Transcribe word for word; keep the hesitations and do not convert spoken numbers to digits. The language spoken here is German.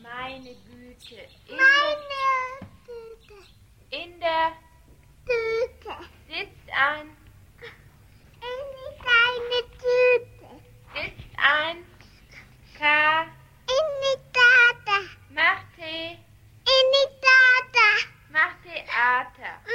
Meine Güte. In Meine Tüte. Der, in der Tüte. Sitzt ein. In deine Tüte. Sitzt ein. K. In die Tata. Mach Tee. In die Tata. Mach Theater.